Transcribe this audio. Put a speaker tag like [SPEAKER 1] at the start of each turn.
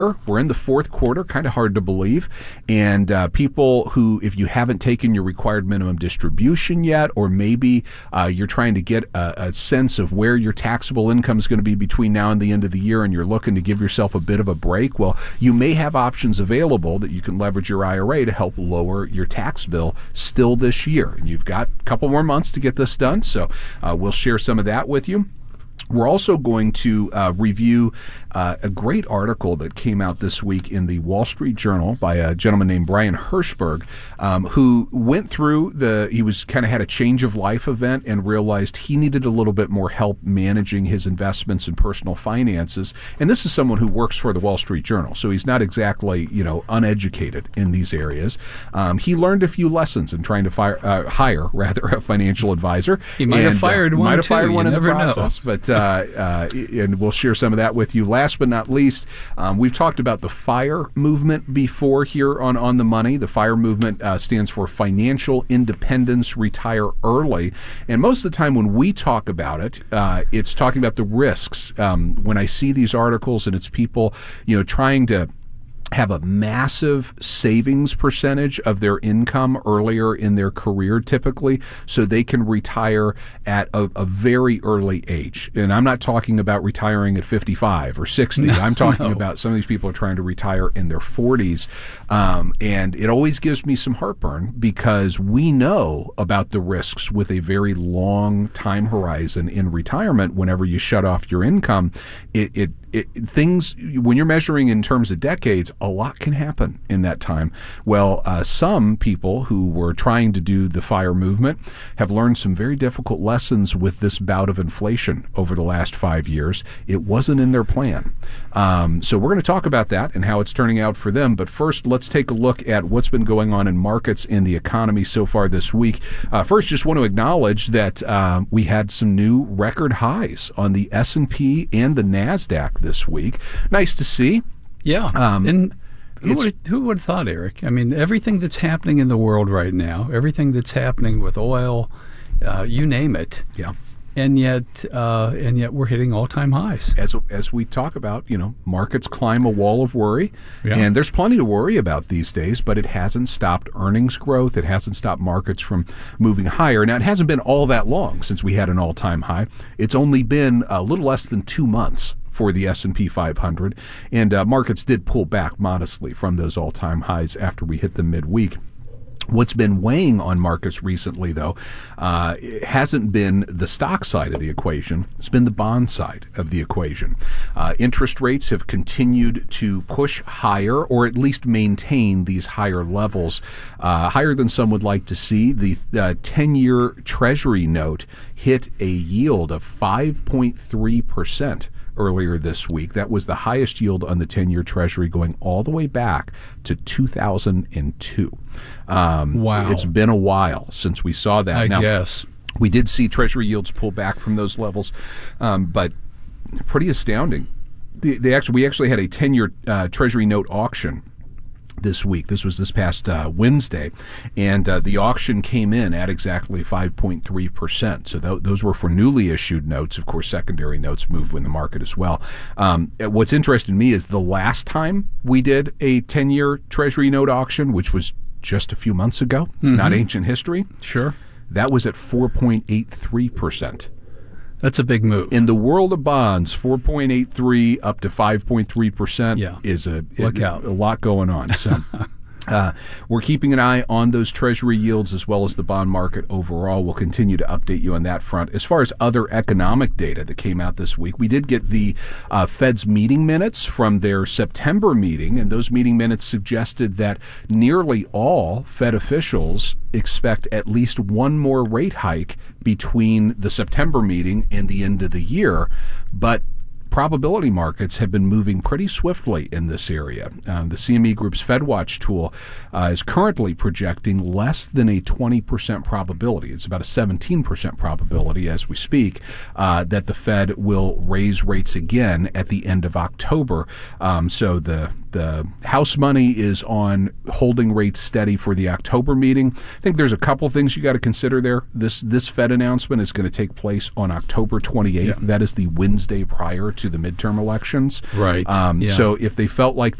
[SPEAKER 1] We're in the fourth quarter, kind of hard to believe. And people who, if you haven't taken your required minimum distribution yet, or maybe you're trying to get a sense of where your taxable income is going to be between now and the end of the year, and you're looking to give yourself a bit of a break, well, you may have options available that you can leverage your IRA to help lower your tax bill still this year. And you've got a couple more months to get this done, so we'll share some of that with you. We're also going to review a great article that came out this week in the Wall Street Journal by a gentleman named Brian Hirschberg, who went through he was kind of had a change of life event and realized he needed a little bit more help managing his investments and personal finances. And this is someone who works for the Wall Street Journal, so he's not exactly, uneducated in these areas. He learned a few lessons in trying to hire a financial advisor.
[SPEAKER 2] He might have fired one.
[SPEAKER 1] Might have fired one in the
[SPEAKER 2] never
[SPEAKER 1] process,
[SPEAKER 2] know.
[SPEAKER 1] but and we'll share some of that with you. Last but not least, we've talked about the FIRE movement before here on The Money. The FIRE movement stands for Financial Independence, Retire Early. And most of the time when we talk about it, it's talking about the risks. When I see these articles and it's people, trying to have a massive savings percentage of their income earlier in their career typically, so they can retire at a very early age. And I'm not talking about retiring at 55 or 60. I'm talking about some of these people are trying to retire in their 40s. And it always gives me some heartburn because we know about the risks with a very long time horizon in retirement. Whenever you shut off your income, things, when you're measuring in terms of decades, a lot can happen in that time. Well, some people who were trying to do the FIRE movement have learned some very difficult lessons with this bout of inflation over the last 5 years. It wasn't in their plan. So we're going to talk about that and how it's turning out for them. But first, let's take a look at what's been going on in markets and the economy so far this week. First, just want to acknowledge that we had some new record highs on the S&P and the NASDAQ this week. Nice to see.
[SPEAKER 2] Yeah. And who would have thought, Eric? I mean, everything that's happening in the world right now, everything that's happening with oil, you name it.
[SPEAKER 1] Yeah.
[SPEAKER 2] And yet we're hitting all-time highs.
[SPEAKER 1] As we talk about, markets climb a wall of worry, and there's plenty to worry about these days, but it hasn't stopped earnings growth. It hasn't stopped markets from moving higher. Now, it hasn't been all that long since we had an all-time high. It's only been a little less than 2 months for the S&P 500, and markets did pull back modestly from those all-time highs after we hit them midweek. What's been weighing on markets recently, though, it hasn't been the stock side of the equation. It's been the bond side of the equation. Interest rates have continued to push higher, or at least maintain these higher levels, higher than some would like to see. The 10-year Treasury note hit a yield of 5.3%. earlier this week. That was the highest yield on the 10-year Treasury going all the way back to 2002.
[SPEAKER 2] Wow.
[SPEAKER 1] It's been a while since we saw that.
[SPEAKER 2] I guess.
[SPEAKER 1] We did see Treasury yields pull back from those levels, but pretty astounding. We actually had a 10-year Treasury note auction this week. This was this past Wednesday, and the auction came in at exactly 5.3%. So those were for newly issued notes. Of course, secondary notes move in the market as well. What's interesting to me is the last time we did a 10-year Treasury note auction, which was just a few months ago. It's not ancient history.
[SPEAKER 2] Sure.
[SPEAKER 1] That was at 4.83%.
[SPEAKER 2] That's a big move.
[SPEAKER 1] In the world of bonds, 4.83 up to 5.3% is a lot going on. So we're keeping an eye on those Treasury yields as well as the bond market overall. We'll continue to update you on that front. As far as other economic data that came out this week, we did get the Fed's meeting minutes from their September meeting, and those meeting minutes suggested that nearly all Fed officials expect at least one more rate hike between the September meeting and the end of the year. But probability markets have been moving pretty swiftly in this area. The CME Group's FedWatch tool is currently projecting less than a 20% probability. It's about a 17% probability as we speak that the Fed will raise rates again at the end of October. So the house money is on holding rates steady for the October meeting. I think there's a couple things you got to consider there. This Fed announcement is going to take place on October 28th. Yeah. That is the Wednesday prior to the midterm elections.
[SPEAKER 2] Right.
[SPEAKER 1] So if they felt like